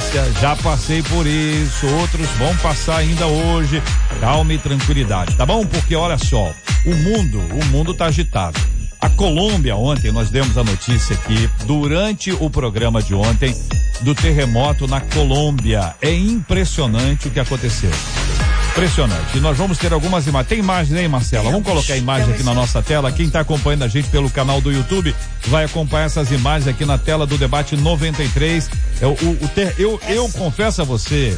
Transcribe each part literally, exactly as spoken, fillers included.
notícia, já passei por isso, outros vão passar ainda hoje. Calma e tranquilidade, tá bom? Porque olha só, o mundo, o mundo tá agitado. A Colômbia, ontem nós demos a notícia aqui, durante o programa de ontem, do terremoto na Colômbia. É impressionante o que aconteceu. Impressionante. E nós vamos ter algumas imagens. Tem imagens aí, Marcela? Vamos colocar a imagem aqui na nossa tela. Quem está acompanhando a gente pelo canal do YouTube vai acompanhar essas imagens aqui na tela do Debate noventa e três. Eu, o, o ter, eu, eu confesso a você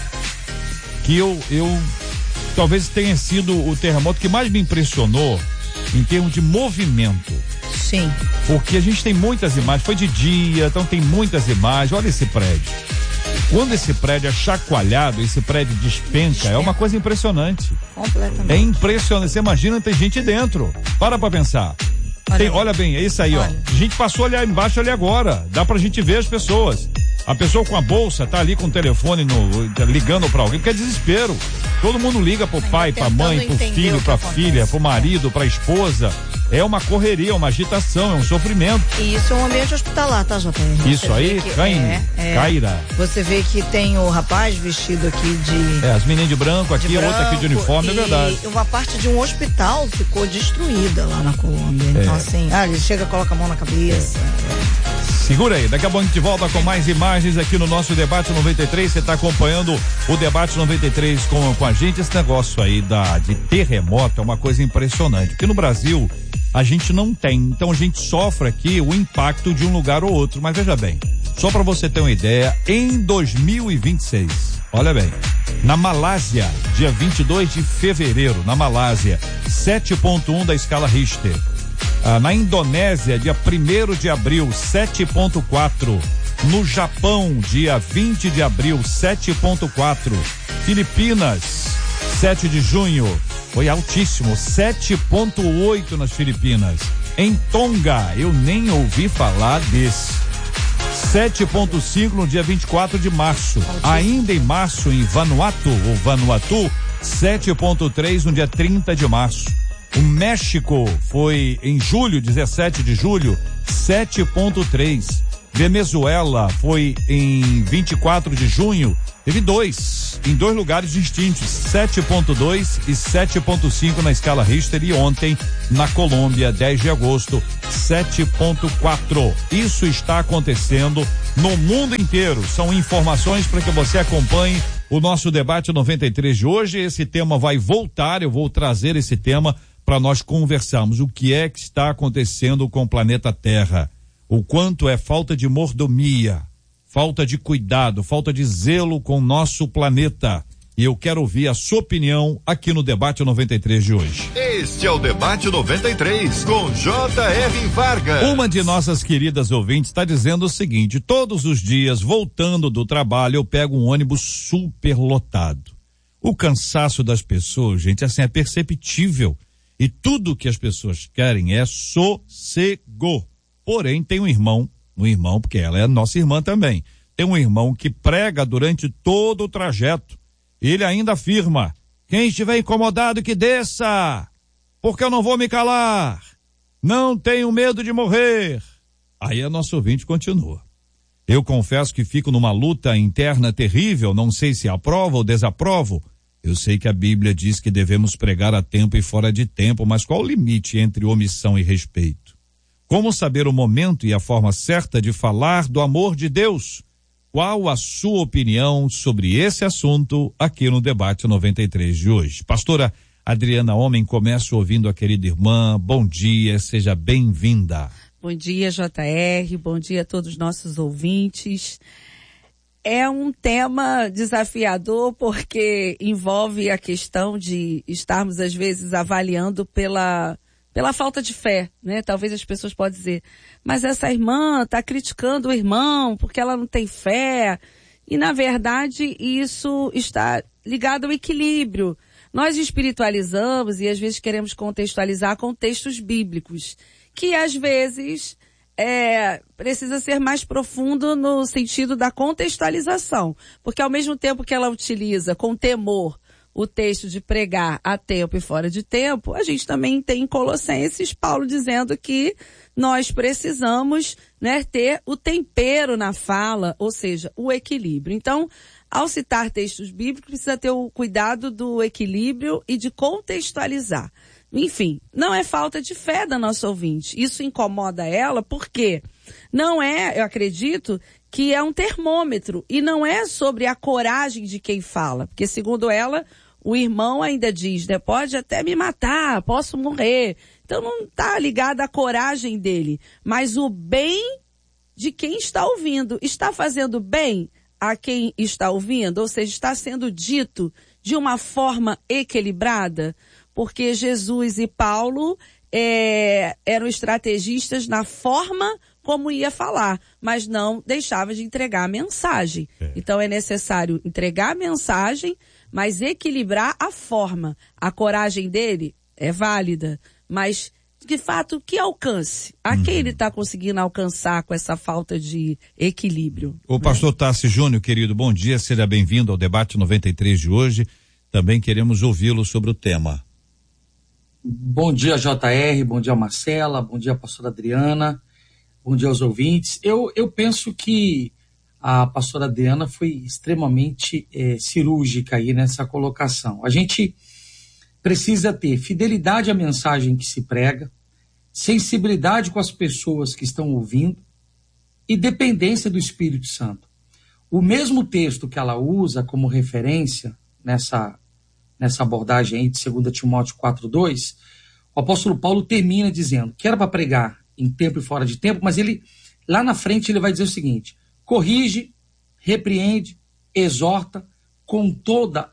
que eu, eu talvez tenha sido o terremoto que mais me impressionou em termos de movimento. Sim. Porque a gente tem muitas imagens. Foi de dia, então tem muitas imagens. Olha esse prédio. Quando esse prédio é chacoalhado, esse prédio despenca, despenca. É uma coisa impressionante. Completamente. É impressionante. Você imagina, tem gente dentro. Para pra pensar. Olha, tem, bem. olha bem, é isso aí, olha. ó. A gente passou ali embaixo ali agora. Dá pra gente ver as pessoas. A pessoa com a bolsa tá ali com o telefone no, ligando pra alguém, porque é desespero. Todo mundo liga pro pai, pra mãe, pro filho, pra filha, pro marido, pra esposa. É uma correria, uma agitação, é um sofrimento. E isso é um ambiente hospitalar, tá, Jota? Isso aí, Caine, é, é, Caira. Você vê que tem o rapaz vestido aqui de... É, as meninas de branco aqui, de branco, outra aqui de uniforme, é verdade. E uma parte de um hospital ficou destruída lá na Colômbia. É. Então assim, ah, ele chega, coloca a mão na cabeça. É. Segura aí, daqui a pouco a gente volta com mais imagens aqui no nosso Debate noventa e três. Você está acompanhando o Debate noventa e três com, com a gente. Esse negócio aí da, de terremoto é uma coisa impressionante, porque no Brasil a gente não tem, então a gente sofre aqui o impacto de um lugar ou outro. Mas veja bem, só para você ter uma ideia, em dois mil e vinte e seis, olha bem, na Malásia, dia vinte e dois de fevereiro, na Malásia, sete ponto um da escala Richter. Ah, na Indonésia, dia primeiro de abril, sete ponto quatro. No Japão, dia vinte de abril, sete ponto quatro. Filipinas, sete de junho, foi altíssimo, sete ponto oito nas Filipinas. Em Tonga, eu nem ouvi falar desse. sete ponto cinco no dia vinte e quatro de março. Ainda em março, em Vanuatu, ou Vanuatu, sete ponto três no dia trinta de março. O México foi em julho, dezessete de julho, sete ponto três. Venezuela foi em vinte e quatro de junho, teve dois, em dois lugares distintos, sete ponto dois e sete ponto cinco na escala Richter. E ontem, na Colômbia, dez de agosto, sete ponto quatro. Isso está acontecendo no mundo inteiro. São informações para que você acompanhe o nosso Debate noventa e três de hoje. Esse tema vai voltar, eu vou trazer esse tema para nós conversarmos. O que é que está acontecendo com o planeta Terra? O quanto é falta de mordomia, falta de cuidado, falta de zelo com o nosso planeta. E eu quero ouvir a sua opinião aqui no Debate noventa e três de hoje. Este é o Debate noventa e três com J R Vargas. Uma de nossas queridas ouvintes está dizendo o seguinte: todos os dias, voltando do trabalho, eu pego um ônibus super lotado. O cansaço das pessoas, gente, assim, é perceptível. E tudo que as pessoas querem é sossego. Porém, tem um irmão, um irmão, porque ela é nossa irmã também, tem um irmão que prega durante todo o trajeto. Ele ainda afirma: quem estiver incomodado que desça, porque eu não vou me calar, não tenho medo de morrer. Aí a nossa ouvinte continua: eu confesso que fico numa luta interna terrível, não sei se aprovo ou desaprovo. Eu sei que a Bíblia diz que devemos pregar a tempo e fora de tempo, mas qual o limite entre omissão e respeito? Como saber o momento e a forma certa de falar do amor de Deus? Qual a sua opinião sobre esse assunto aqui no Debate noventa e três de hoje? Pastora Adriana Homem, começo ouvindo a querida irmã. Bom dia, seja bem-vinda. Bom dia, J R, bom dia a todos os nossos ouvintes. É um tema desafiador porque envolve a questão de estarmos às vezes avaliando pela, pela falta de fé, né? Talvez as pessoas possam dizer, mas essa irmã está criticando o irmão porque ela não tem fé. E na verdade isso está ligado ao equilíbrio. Nós espiritualizamos e às vezes queremos contextualizar com textos bíblicos, que às vezes É, precisa ser mais profundo no sentido da contextualização, porque ao mesmo tempo que ela utiliza com temor, o texto de pregar a tempo e fora de tempo, a gente também tem em Colossenses Paulo dizendo que nós precisamos, né, ter o tempero na fala, ou seja, o equilíbrio. Então, ao citar textos bíblicos, precisa ter o cuidado do equilíbrio e de contextualizar. Enfim, não é falta de fé da nossa ouvinte. Isso incomoda ela porque não é, eu acredito, que é um termômetro e não é sobre a coragem de quem fala. Porque, segundo ela, o irmão ainda diz, né, pode até me matar, posso morrer. Então não está ligada à coragem dele, mas o bem de quem está ouvindo. Está fazendo bem a quem está ouvindo? Ou seja, está sendo dito de uma forma equilibrada? Porque Jesus e Paulo é, eram estrategistas na forma como ia falar, mas não deixava de entregar a mensagem. É. Então é necessário entregar a mensagem, mas equilibrar a forma. A coragem dele é válida, mas de fato, que alcance? A quem uhum. ele está conseguindo alcançar com essa falta de equilíbrio? O pastor né? Tassi Júnior, querido, bom dia, seja bem-vindo ao debate noventa e três de hoje. Também queremos ouvi-lo sobre o tema. Bom dia, J R, bom dia, Marcela, bom dia, pastora Adriana, bom dia aos ouvintes. Eu, eu penso que a pastora Adriana foi extremamente é, cirúrgica aí nessa colocação. A gente precisa ter fidelidade à mensagem que se prega, sensibilidade com as pessoas que estão ouvindo e dependência do Espírito Santo. O mesmo texto que ela usa como referência nessa nessa abordagem aí de dois Timóteo quatro, dois, o apóstolo Paulo termina dizendo que era para pregar em tempo e fora de tempo, mas ele, lá na frente, ele vai dizer o seguinte: corrige, repreende, exorta com toda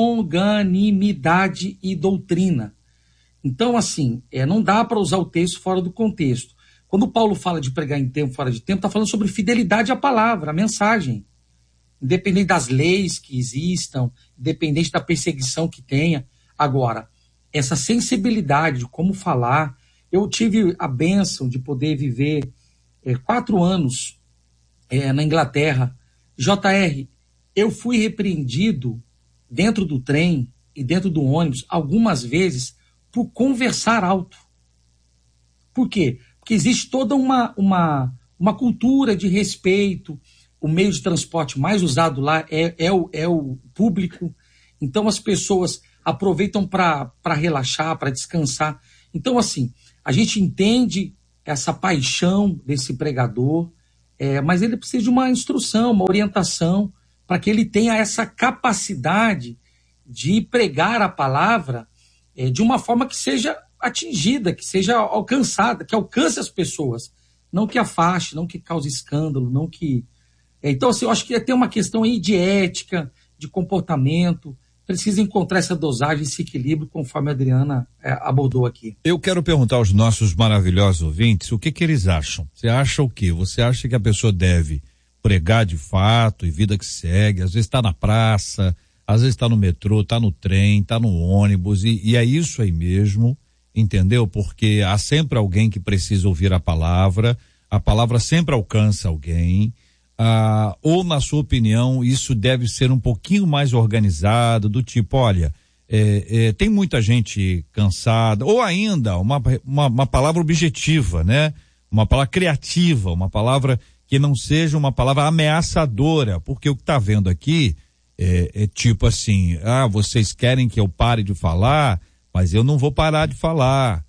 longanimidade e doutrina. Então, assim, é, não dá para usar o texto fora do contexto. Quando Paulo fala de pregar em tempo e fora de tempo, está falando sobre fidelidade à palavra, à mensagem. Independente das leis que existam, independente da perseguição que tenha. Agora, essa sensibilidade de como falar, eu tive a bênção de poder viver é, quatro anos é, na Inglaterra. J R, eu fui repreendido dentro do trem e dentro do ônibus algumas vezes por conversar alto. Por quê? Porque existe toda uma, uma, uma cultura de respeito. O meio de transporte mais usado lá é, é, o, é o público. Então as pessoas aproveitam para relaxar, para descansar. Então, assim, a gente entende essa paixão desse pregador, é, mas ele precisa de uma instrução, uma orientação, para que ele tenha essa capacidade de pregar a palavra é, de uma forma que seja atingida, que seja alcançada, que alcance as pessoas. Não que afaste, não que cause escândalo, não que... Então, assim, eu acho que tem uma questão aí de ética, de comportamento, precisa encontrar essa dosagem, esse equilíbrio, conforme a Adriana é, abordou aqui. Eu quero perguntar aos nossos maravilhosos ouvintes o que que eles acham. Você acha o quê? Você acha que a pessoa deve pregar de fato e vida que segue? Às vezes está na praça, às vezes está no metrô, está no trem, está no ônibus e, e é isso aí mesmo, entendeu? Porque há sempre alguém que precisa ouvir a palavra, a palavra sempre alcança alguém. Ah, ou na sua opinião isso deve ser um pouquinho mais organizado, do tipo, olha, é, é, tem muita gente cansada, ou ainda uma, uma, uma palavra objetiva, né? Uma palavra criativa, uma palavra que não seja uma palavra ameaçadora, porque o que está vendo aqui é, é tipo assim, ah, vocês querem que eu pare de falar, mas eu não vou parar de falar,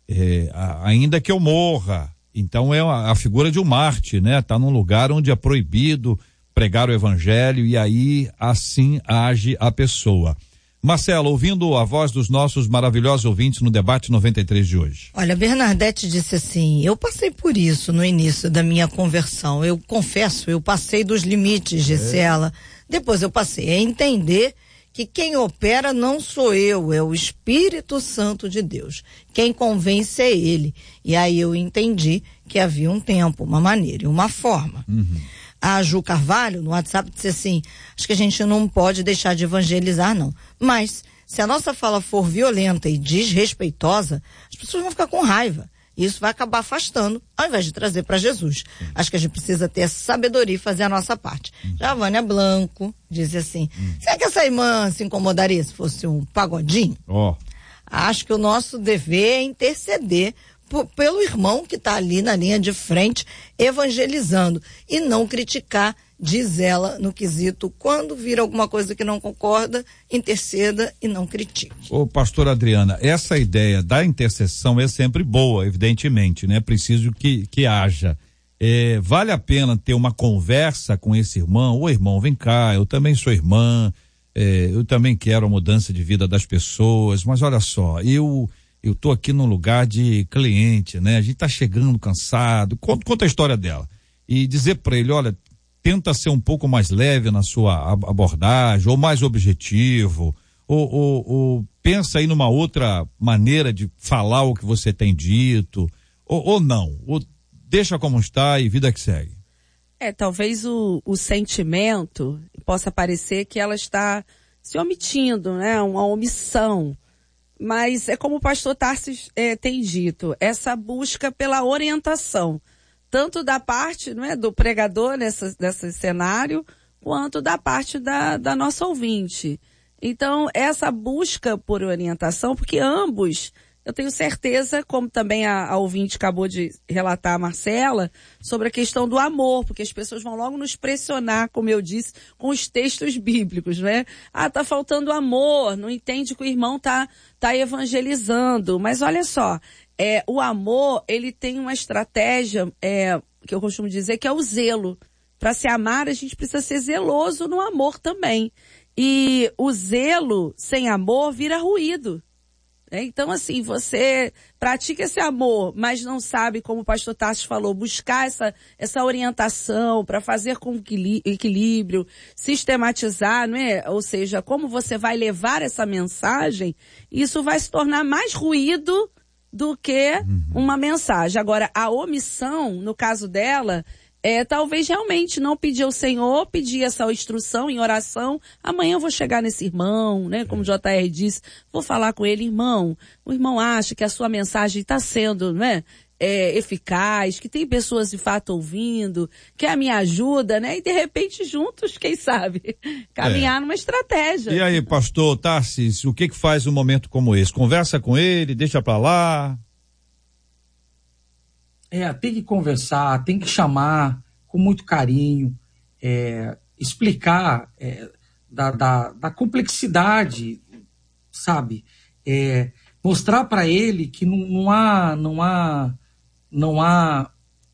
é, a, ainda que eu morra. Então é a, a figura de um mártir, né? Tá num lugar onde é proibido pregar o evangelho e aí assim age a pessoa. Marcelo, ouvindo a voz dos nossos maravilhosos ouvintes no debate noventa e três de hoje. Olha, Bernadette disse assim, eu passei por isso no início da minha conversão, eu confesso, eu passei dos limites, disse é. ela. Depois eu passei a entender que quem opera não sou eu, é o Espírito Santo de Deus. Quem convence é ele. E aí eu entendi que havia um tempo, uma maneira e uma forma. Uhum. A Ju Carvalho, no WhatsApp, disse assim, acho que a gente não pode deixar de evangelizar, não. Mas, se a nossa fala for violenta e desrespeitosa, as pessoas vão ficar com raiva. Isso vai acabar afastando, ao invés de trazer para Jesus. Sim. Acho que a gente precisa ter essa sabedoria e fazer a nossa parte. Hum. Já a Vânia Blanco diz assim, hum. será que essa irmã se incomodaria se fosse um pagodinho? Oh. Acho que o nosso dever é interceder por, pelo irmão que está ali na linha de frente, evangelizando, e não criticar, diz ela, no quesito, quando vir alguma coisa que não concorda, interceda e não critique. Ô, pastora Adriana, essa ideia da intercessão é sempre boa, evidentemente, né? Preciso que, que haja. É, vale a pena ter uma conversa com esse irmão, ô irmão, vem cá, eu também sou irmã, é, eu também quero a mudança de vida das pessoas, mas olha só, eu eu tô aqui num lugar de cliente, né? A gente tá chegando cansado, conta, conta a história dela, e dizer para ele, olha, tenta ser um pouco mais leve na sua abordagem, ou mais objetivo, ou, ou, ou pensa aí numa outra maneira de falar o que você tem dito, ou, ou não, ou deixa como está e vida que segue. É, talvez o, o sentimento possa parecer que ela está se omitindo, né? Uma omissão. Mas é como o pastor Tarsis é, tem dito, essa busca pela orientação, tanto da parte, não é, do pregador nessa, nesse cenário, quanto da parte da, da nossa ouvinte. Então, essa busca por orientação, porque ambos, eu tenho certeza, como também a, a ouvinte acabou de relatar, a Marcela, sobre a questão do amor, porque as pessoas vão logo nos pressionar, como eu disse, com os textos bíblicos, né? Ah, tá faltando amor, não entende que o irmão tá, tá evangelizando. Mas olha só, É, o amor, ele tem uma estratégia, é, que eu costumo dizer, que é o zelo. Para se amar, a gente precisa ser zeloso no amor também. E o zelo sem amor vira ruído. É, então, assim, você pratica esse amor, mas não sabe, como o pastor Tarso falou, buscar essa, essa orientação para fazer com equilíbrio, sistematizar, não é? Ou seja, como você vai levar essa mensagem, isso vai se tornar mais ruído do que uma mensagem. Agora, a omissão, no caso dela, é talvez realmente não pedir ao Senhor, pedir essa instrução em oração, amanhã eu vou chegar nesse irmão, né? Como o J R disse, vou falar com ele, irmão, o irmão acha que a sua mensagem está sendo, né? É, eficaz, que tem pessoas de fato ouvindo, que é a minha ajuda, né? E de repente juntos, quem sabe, caminhar é. numa estratégia. E aí, pastor Tarsis, o que que faz um momento como esse? Conversa com ele, deixa pra lá? É, tem que conversar, tem que chamar com muito carinho, é, explicar é, da, da, da complexidade, sabe? É, mostrar para ele que não, não há, não há Não há,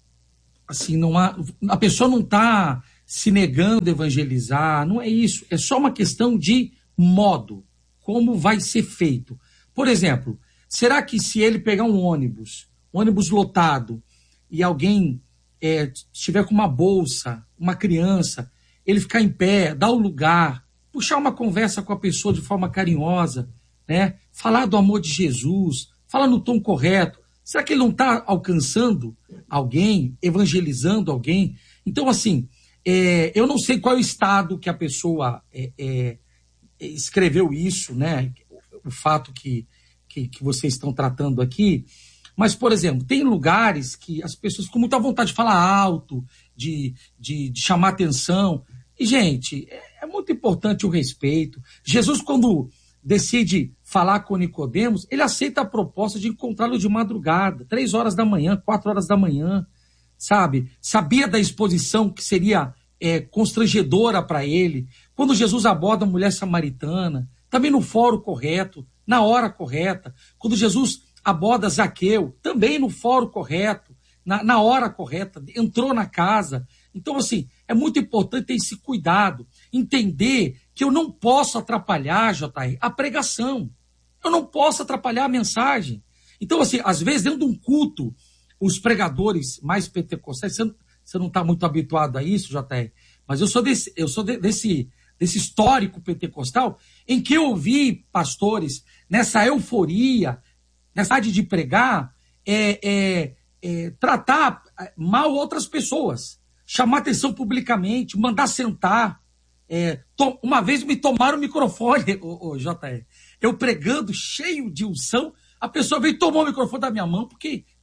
assim, não há, a pessoa não está se negando a evangelizar, não é isso, é só uma questão de modo, como vai ser feito. Por exemplo, será que se ele pegar um ônibus, um ônibus lotado, e alguém é, estiver com uma bolsa, uma criança, ele ficar em pé, dar o lugar, puxar uma conversa com a pessoa de forma carinhosa, né? Falar do amor de Jesus, falar no tom correto, será que ele não está alcançando alguém, evangelizando alguém? Então, assim, é, eu não sei qual é o estado que a pessoa é, é, escreveu isso, né? O fato que, que, que vocês estão tratando aqui. Mas, por exemplo, tem lugares que as pessoas ficam muita vontade de falar alto, de, de, de chamar atenção. E, gente, é, é muito importante o respeito. Jesus, quando decide falar com Nicodemos, ele aceita a proposta de encontrá-lo de madrugada, três horas da manhã, quatro horas da manhã, sabe? Sabia da exposição que seria é, constrangedora para ele. Quando Jesus aborda a mulher samaritana, também no fórum correto, na hora correta. Quando Jesus aborda Zaqueu, também no fórum correto, na, na hora correta, entrou na casa. Então, assim, é muito importante ter esse cuidado, entender que eu não posso atrapalhar, J R, a pregação. Eu não posso atrapalhar a mensagem. Então, assim, às vezes, dentro de um culto, os pregadores mais pentecostais, você, você não está muito habituado a isso, J R, mas eu sou desse, eu sou de, desse, desse histórico pentecostal, em que eu ouvi pastores, nessa euforia, nessa área de pregar, é, é, é, tratar mal outras pessoas, chamar atenção publicamente, mandar sentar. É, to, uma vez me tomaram o microfone, o, o J R, eu pregando cheio de unção, a pessoa veio e tomou o microfone da minha mão, porque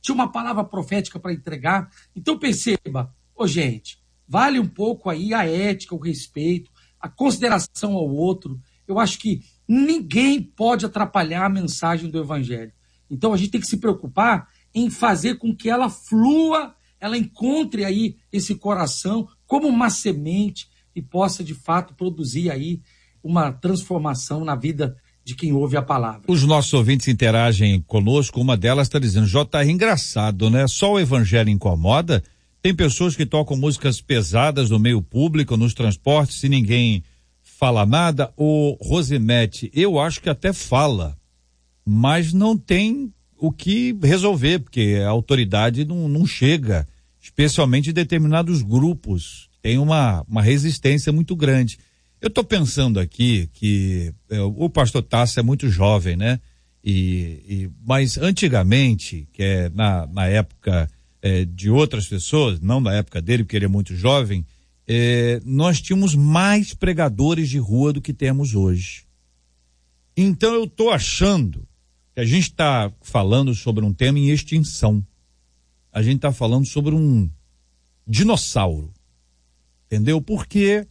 tinha uma palavra profética para entregar. Então perceba, ô gente, vale um pouco aí a ética, o respeito, a consideração ao outro. Eu acho que ninguém pode atrapalhar a mensagem do Evangelho. Então a gente tem que se preocupar em fazer com que ela flua, ela encontre aí esse coração como uma semente e possa de fato produzir aí uma transformação na vida de quem ouve a palavra. Os nossos ouvintes interagem conosco, uma delas está dizendo, J R, engraçado, né? Só o Evangelho incomoda? Tem pessoas que tocam músicas pesadas no meio público, nos transportes, se ninguém fala nada. O Rosimete, eu acho que até fala, mas não tem o que resolver, porque a autoridade não, não chega, especialmente em determinados grupos. Tem uma, uma resistência muito grande. Eu estou pensando aqui que é, o pastor Tássio é muito jovem, né? E, e, mas antigamente, que é na, na época é, de outras pessoas, não na época dele, porque ele é muito jovem, é, nós tínhamos mais pregadores de rua do que temos hoje. Então eu estou achando que a gente está falando sobre um tema em extinção. A gente está falando sobre um dinossauro. Entendeu? Porque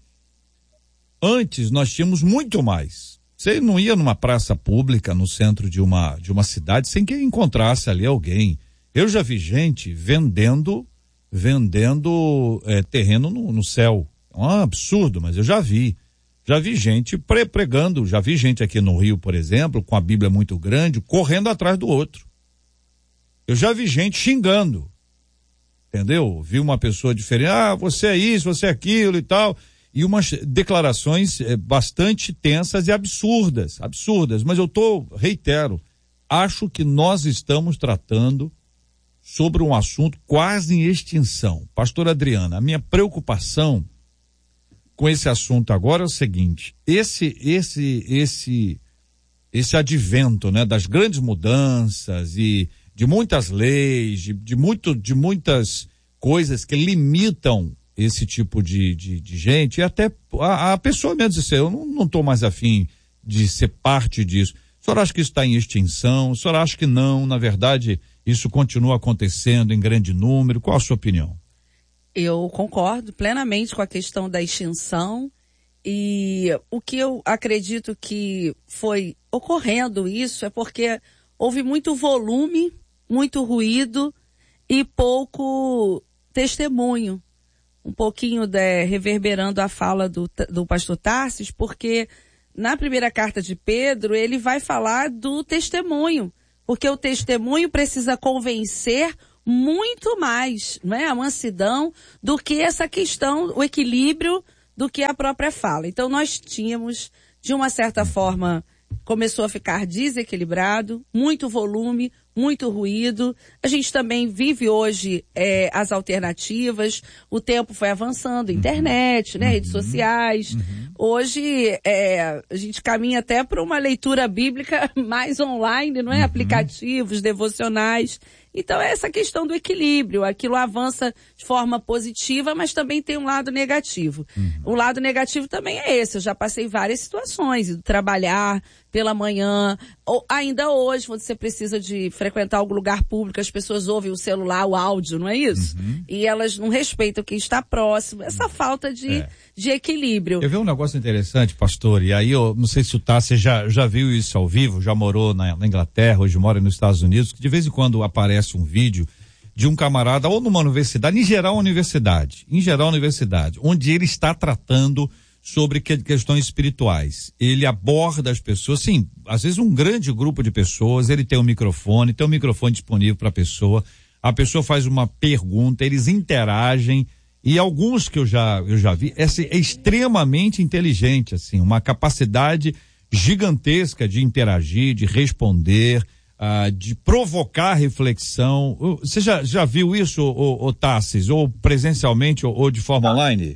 antes nós tínhamos muito mais. Você não ia numa praça pública no centro de uma, de uma cidade sem que encontrasse ali alguém. Eu já vi gente vendendo, vendendo é, terreno no, no céu. É um absurdo, mas eu já vi. Já vi gente pre pregando, já vi gente aqui no Rio, por exemplo, com a Bíblia muito grande, correndo atrás do outro. Eu já vi gente xingando. Entendeu? Vi uma pessoa diferente, ah, você é isso, você é aquilo e tal. E umas declarações eh, bastante tensas e absurdas, absurdas. Mas eu tô, reitero, acho que nós estamos tratando sobre um assunto quase em extinção. Pastor Adriana, a minha preocupação com esse assunto agora é o seguinte, esse, esse, esse, esse advento, né, das grandes mudanças e de muitas leis, de, de, muito, de muitas coisas que limitam esse tipo de, de, de gente, e até a, a pessoa mesmo disse, eu não estou mais afim de ser parte disso. O senhor acha que isso está em extinção? O senhor acha que não? Na verdade, isso continua acontecendo em grande número? Qual a sua opinião? Eu concordo plenamente com a questão da extinção, e o que eu acredito que foi ocorrendo isso é porque houve muito volume, muito ruído e pouco testemunho. Um pouquinho de, reverberando a fala do, do pastor Tarsis, porque na primeira carta de Pedro ele vai falar do testemunho, porque o testemunho precisa convencer muito mais, não é? A mansidão do que essa questão, o equilíbrio do que a própria fala. Então nós tínhamos, de uma certa forma, começou a ficar desequilibrado, muito volume, muito ruído. A gente também vive hoje é, as alternativas, o tempo foi avançando, internet, né, uhum. redes sociais. Uhum. Hoje é, a gente caminha até para uma leitura bíblica mais online, não é? Uhum. Aplicativos, devocionais. Então é essa questão do equilíbrio, aquilo avança de forma positiva, mas também tem um lado negativo. Uhum. O lado negativo também é esse, eu já passei várias situações, trabalhar pela manhã, ou ainda hoje, quando você precisa de frequentar algum lugar público, as pessoas ouvem o celular, o áudio, não é isso? Uhum. E elas não respeitam quem está próximo, essa falta de, é. de equilíbrio. Eu vi um negócio interessante, pastor, e aí eu não sei se o Tassi já, já viu isso ao vivo, já morou na, na Inglaterra, hoje mora nos Estados Unidos, que de vez em quando aparece um vídeo de um camarada, ou numa universidade, em geral universidade, em geral universidade, onde ele está tratando sobre que, questões espirituais. Ele aborda as pessoas, sim, às vezes um grande grupo de pessoas, ele tem um microfone, tem um microfone disponível para a pessoa, a pessoa faz uma pergunta, eles interagem, e alguns que eu já, eu já vi, é, é extremamente inteligente, assim, uma capacidade gigantesca de interagir, de responder, uh, de provocar reflexão. Você já, já viu isso, ô, ô, Tassis, ou presencialmente ou, ou de forma ah. online?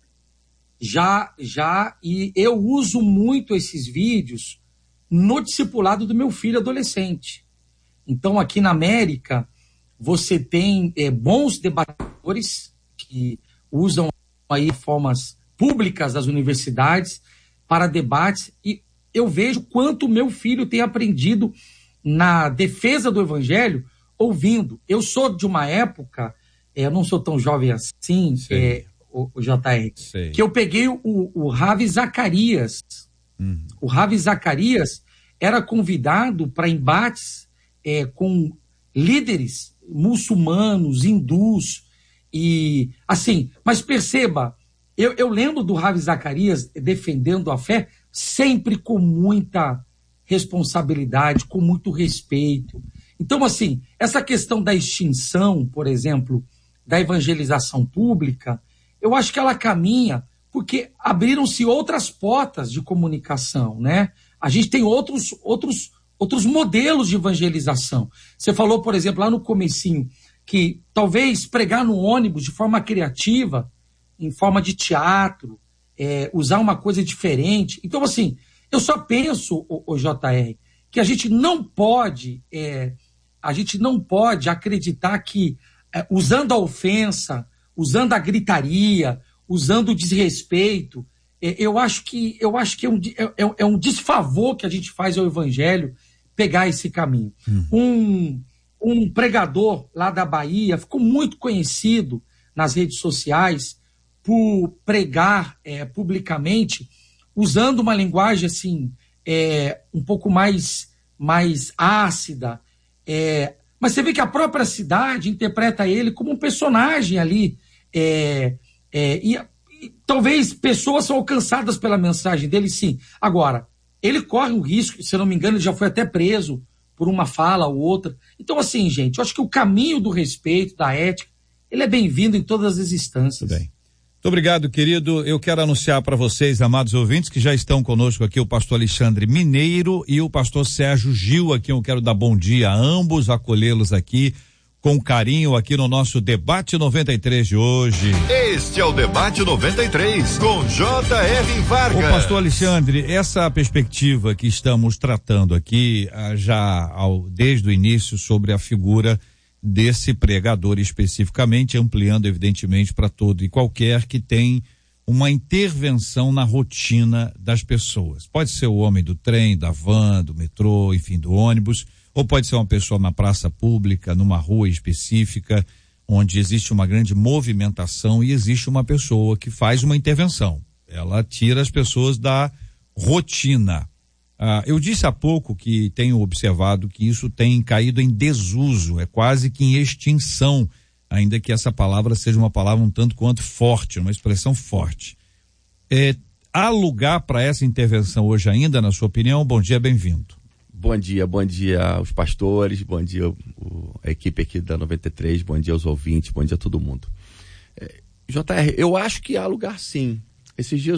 Já, já, e eu uso muito esses vídeos no discipulado do meu filho adolescente. Então, aqui na América, você tem é, bons debatedores que usam aí formas públicas das universidades para debates, e eu vejo quanto o meu filho tem aprendido na defesa do evangelho ouvindo. Eu sou de uma época, é, eu não sou tão jovem assim, é, o, o J R, Sei. que eu peguei o, o Ravi Zacarias. Uhum. O Ravi Zacarias era convidado para embates é, com líderes muçulmanos, hindus, e assim, mas perceba, eu, eu lembro do Ravi Zacarias defendendo a fé sempre com muita responsabilidade, com muito respeito. Então, assim, essa questão da extinção, por exemplo, da evangelização pública, eu acho que ela caminha porque abriram-se outras portas de comunicação, né? A gente tem outros, outros, outros modelos de evangelização. Você falou, por exemplo, lá no comecinho, que talvez pregar no ônibus de forma criativa, em forma de teatro, é, usar uma coisa diferente. Então, assim, eu só penso, o, o J R, que a gente não pode, é, a gente não pode acreditar que, é, usando a ofensa, usando a gritaria, usando o desrespeito, é, eu acho que, eu acho que é, um, é, é um desfavor que a gente faz ao evangelho pegar esse caminho. Hum. Um, um pregador lá da Bahia ficou muito conhecido nas redes sociais por pregar é, publicamente, usando uma linguagem assim, é, um pouco mais, mais ácida. É, mas você vê que a própria cidade interpreta ele como um personagem ali. É, é, e, e talvez pessoas são alcançadas pela mensagem dele, sim. Agora, ele corre um risco, se eu não me engano, ele já foi até preso por uma fala ou outra. Então, assim, gente, eu acho que o caminho do respeito, da ética, ele é bem-vindo em todas as instâncias. Muito bem. Muito obrigado, querido. Eu quero anunciar para vocês, amados ouvintes, que já estão conosco aqui o pastor Alexandre Mineiro e o pastor Sérgio Gil, aqui eu quero dar bom dia a ambos, acolhê-los aqui com carinho aqui no nosso Debate noventa e três de hoje. Este é o Debate noventa e três com J R Vargas. Ô pastor Alexandre, essa perspectiva que estamos tratando aqui já ao, desde o início sobre a figura desse pregador especificamente, ampliando evidentemente para todo e qualquer que tem uma intervenção na rotina das pessoas. Pode ser o homem do trem, da van, do metrô, enfim, do ônibus, ou pode ser uma pessoa na praça pública, numa rua específica, onde existe uma grande movimentação e existe uma pessoa que faz uma intervenção. Ela tira as pessoas da rotina. Ah, eu disse há pouco que tenho observado que isso tem caído em desuso, é quase que em extinção, ainda que essa palavra seja uma palavra um tanto quanto forte, uma expressão forte. É, há lugar para essa intervenção hoje ainda, na sua opinião? Bom dia, bem-vindo. Bom dia, bom dia aos pastores, bom dia o, a equipe aqui da noventa e três, bom dia aos ouvintes, bom dia a todo mundo. É, J R, eu acho que há lugar sim. Esses dias